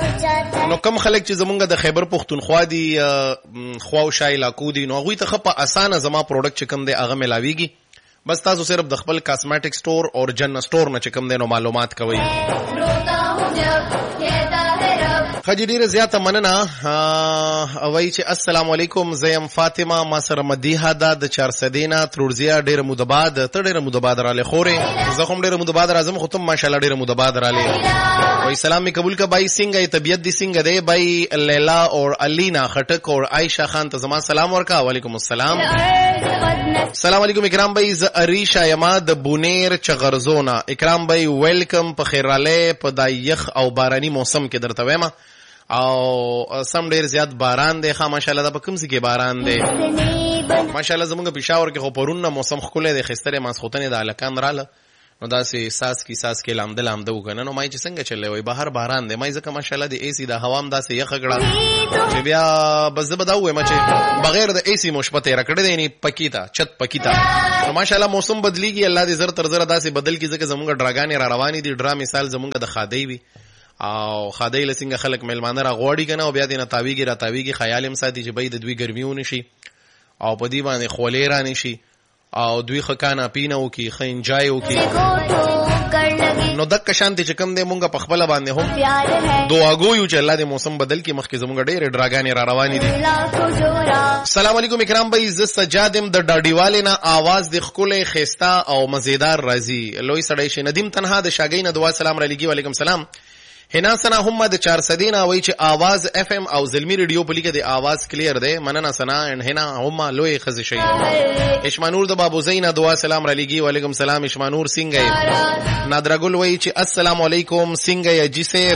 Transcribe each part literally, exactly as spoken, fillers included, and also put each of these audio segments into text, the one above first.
نو کم خلک چې زمونږ د خیبر پختونخوا دي خوا او شا علاقو دي نو هغوی ته ښه په اسانه زما پروډکټ چې کوم دی هغه ملاویږي. بس تاسو صرف د خپل کاسمیټک سٹور اور جن سٹور نه چې کوم دی نو معلومات کوئ. خجی ډیره زیاته مننه. وایي چې السلام علیکم، زه یم فاطمه، ما سره مدیحه ده د چارسدینه ترورزیه، ډیره مودباد. ته ډیره مودباد رالی خورې، زه هم ډیره مودباد راځم، خو تم ماشاءالله ډیره مودباد رالی. وایي سلام می قبول کا بھائی، څنګه طبیعت دی څنګه دی بھائی؟ لیلا اور الینا خټک اور عائشہ خان ته زما سلام ورکا. وعلیکم السلام. السلام علیکم اکرام بھائی، ز اریشا یما د بونیر چغرزونه. اکرام بھائی ویلکم، په خیر رالی په دا یخ او بارانی موسم کې درته وایم. او سم ډیر زیات باران دی. ښه ماشاءالله دا په کوم ځای کې باران دی؟ ماشاءالله زمونږ پېښور کې خو پرون نه موسم ښکلی دی، ښایسته دی. ماسخوتنې د هلکان راله نو داسې ساس کې ساس کې لامده لامده وکنه. نو ما چې څنګه چللی وای بهر باران دی. ما ځکه ماشاءالله د اے سی د هوا هم داسې یخه کړه چې بیا بس زه به دا ووایم چې بغیر د اے سی مو شپه تېره کړې دی، یعنې پکي ته چت پکي ته. نو ماشاءالله موسم بدلیږي، الله دې زر تر زره داسې بدل کړي ځکه زمونږ ډراګانې را روانې دي. ډرا مثال زمونږ د خادۍ وي او خادۍ له څنګه خلک میلمانه را غواړي که نه او بیا دې نه تاویږي را تاویږي. خیال هم ساتي چې بی د دوی ګرمي ونه شي او په دې باندې خولې را نه شي او دوی ښه کانه پینه وکړي، ښه انجای وکړي. نو دک شانتي چې کوم دی مونږ په خپله باندې هم دعاګو یو چې الله دې موسم بدل کړي. مخکې زمونږ ډېرې ډراګانې را روانې دي. السلام علیکم اکرام بھائی، زه سجاد یم د ډاډیوالې نه. آواز دې ښکلی ښایسته او مزیدار راځي. لوی سړی شي. ندیم تنها د شاګۍ نه دعا سلام را لیږي. وعلیکم سلام. هنا سنا هم د چارسدینه وایي چې آواز اف ام او زلمی ریډیو په لیکه د آواز کلیر دی. مننه سنا ان هنا هم لوی خزي شي. اشمانور د بابو زینا دعا سلام را لیږي. وعلیکم سلام اشمانور. څنګه یې؟ نادره ګل وایي چې السلام علیکم، څنګه یې جی صاحب؟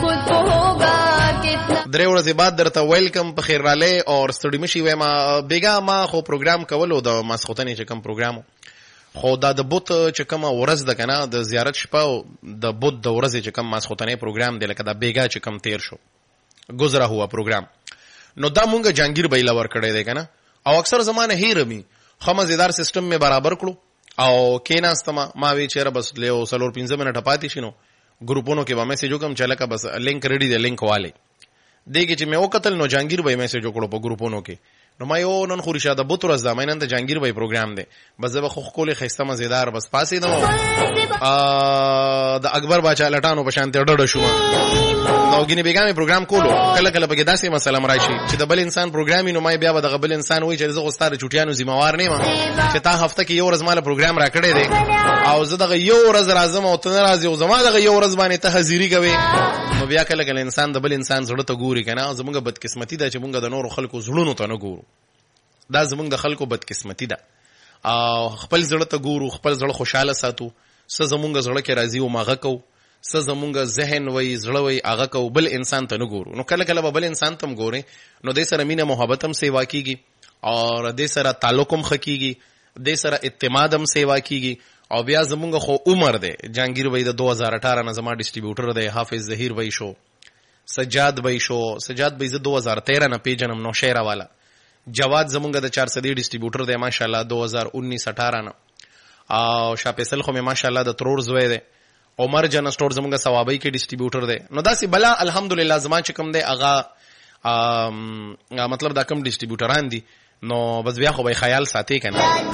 درې ورځې بعد درته ویلکم، په خیر رالی اور ستړي مشي. وایم بیګا ما خو پروګرام کولو د ماسخوتنې چې کوم پروګرام خو دا د بوت چې کومه ورځ ده که نه د زیارت شپه او د بوت د ورځې چې کوم ماسخوتنې پروګرام دی لکه دا بیګا چې کوم تیر شو گزره هوا پروګرام، نو دا مونږ جهانگیر بایله ورکړی دی که نه. او اکثر زمانه هیره می ښه مزیدار سیسټم مې برابر کړو او کېناستمه. ما وی چېره بس یو څلور پنځه منټه پاتې شي نو ګروپونو کې به میسیج وکړم چې لکه بس لینک ریډي دی، لینک والی دی کې چې مې وکتل نو جهانگیر بای میسیج وکړو په ګروپونو کې. نو ما یو نن خو رشا د بوت ورځ ده، ما نن د جهانگیر بای پروګرام دی. بس زه به خو ښکلې ښایسته مزیدار بس پاسېدم د اکبر باچا لټانو په شانتې ډډه شوم. نو ګینې بیګا مې پروګرام کولو. کله کله پکې داسې مسله م راشي چې د بل انسان پروګرام وي نو ما بیا به دغه بل انسان وایي چې زه خو ستا د چوټیانو ذمهوار نه یم چې تا هفته کې یو ورځ ما له پروګرام را کړی دی او زه دغه یو ورځ راځم او ته نه راځې او زما دغه یو ورځ باندې ته حاضري کوې. نو بیا کله کله انسان د بل انسان زړه ته ګوري که نه. زمونږ بدقسمتي ده چې مونږ د نورو خلکو زړونو ته نه ګورو. دا زمونږ د خلکو بدقسمتي ده. او خپل زړه ته ګورو، خپل زړه خوشحاله ساتو. څه زمونږ زړه کې راځي او هغه کوو، څه زمونږ ذهن وایي زړه وایي هغه کوو، بل انسان ته نه ګورو. نو کله کله به بل انسان ته هم ګورې نو دې سره مینه محبت هم سیوا کېږي او دې سره تعلق هم ښه کېږي، دې سره اعتماد هم سیوا کېږي. او بیا زمونږ خو عمر دی جهانگیر بھائی د دو هزار اٹھارہ نه زما ډسټریبیوټر دی. حافظ ظهیر بھائی شو، سجاد بھائی شو. سجاد بھائی زه دو هزار تیرہ نه پیژنم، نوشهره والا. جواد زمونږ د چار سدی ډسټریبیوټر دی ماشاءالله دو هزار انیس اٹھارہ نه. او شاه فیصل خو مې ماشاءالله د ترور زوی دی. عمر جن سٹور زمونږ ثوابۍ کې ډسټریبیوټر دی. نو داسې بلا الحمدلله زما چې کوم دی هغه مطلب دا کم ډسټریبیوټران دي نو بس بیا خو به خیال ساتي که نه.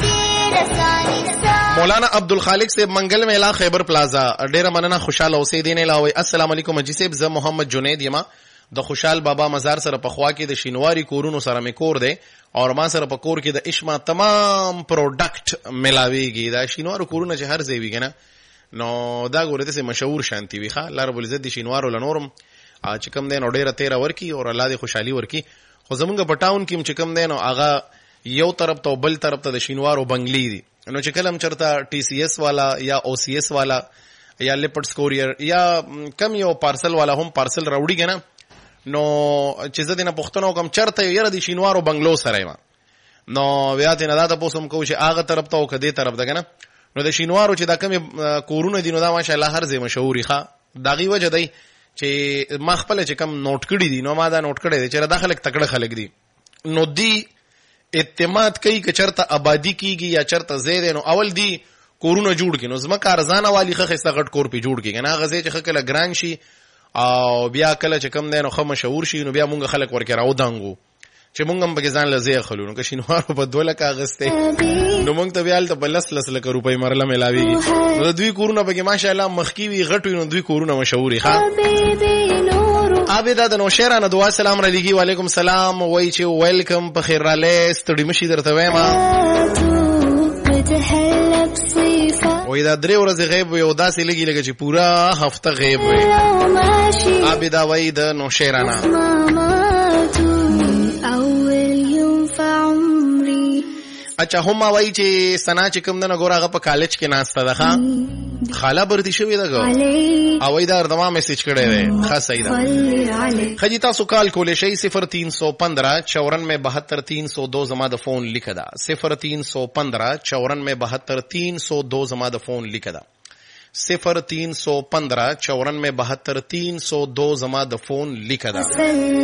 مولانا عبدالخالق صاحب منگل میلا خیبر پلازا ډیره مننه، خوشاله اوسئ. دین علاوه السلام علیکم اجي صاحب، زه محمد جنید یم د خوشحال بابا مزار سره په خوا کې د شینواری کورونو سره مې کور دی او ما سره په کور کې د اشما تمام پروډکټ ملاویږي. دا شینوارو کورونه چې هر ځای وي که نه نو دا ګوره داسې مشهور شانتي وي. ښه الله رب العزت د شینوارو له نورم چې کوم دی نو ډېره تیره ورکي او الله دې خوشحالي ورکي. خو زمونږ په ټاون کې چې کوم دی نو هغه یو طرف ته او بل طرف ته د شینوارو بنګلې دي. نو چې کله هم چېرته ټي سی ایس والا یا او سی ایس والا یا لیپټس کوریر یا کم یو پارسل والا هم پارسل راوړي که نه نو چې زه دې نه پوښتنه وکړم چېرته یو یاره د شینوارو بنګلو سره یم نو بیا ترې نه دا تپوس هم کوو چې هغه طرف ته او که دې طرف ته که نه. نو د شینوارو چې دا کمې کورونه دي نو دا ماشاءالله هر ځای مشهور وي. ښه د هغې وجه دی چې ما خپله چې کم نوټ کړي دي نو ما دا نوټ کړی دی چې دا خلک تکړه خلک دي نو دی اعتماد کوي که چېرته آبادي کېږي یا چېرته ځای دی نو اول دی کورونه جوړ کړي. نو ځمکه ارزانه والي ښه ښایسته غټ کور پې جوړ کړي که نه. هغه ځای چې ښه کله ګران شي او بیا کله چې کم دی نو ښه مشهور شي نو بیا مونږ خلک ورکې راودانګو چې مونږ هم پکې ځان له ځای اخلو نو که شینوارو په دوه لکه اخیستی نو مونږ ته بیا هلته په لس لس لکه روپۍ مرله میلاوېږي نو د دوی کورونه پکې ماشاءالله مخکې وي غټ وي نو دوی کورونه مشهور وي ښه عابده د نوشهره نه دعا سلام را لیږي وعلیکم سلام وایي چې ویلکم په خیر رالی ستړي مشي درته وایم وایي دا درې ورځې غیب وي او داسې لګي لکه چې پوره هفته غیب وي عابده وایي د نوشهره نه اچھا هم وایي چې سنا چې کوم دنه ګوره هغه په کالج کې ناسته ده ښه خاله برتی شوې ده ګو او وایي دا دما میسج کړی دی ښه صحیح ده ښه جي تاسو کال کولی شئ صفر تین سو پندرہ چورانوے بہتر تین سو دو زما د فون لیکه ده صفر تین سو پندرہ چورانوے بہتر تین سو دو زما د فون لیکه ده صفر تین سو پندرہ چورانوے بہتر تین سو دو زما د فون لیکه ده